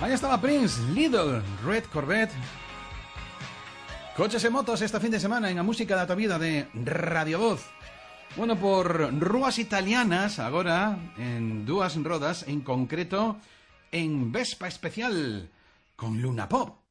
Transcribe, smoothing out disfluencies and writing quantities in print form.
Ahí estaba Prince, Little Red Corvette. Coches e motos este fin de semana en a música da tua vida de Radio Voz. Bueno, por rúas italianas, agora en dúas rodas, en concreto en Vespa Especial con Luna Pop.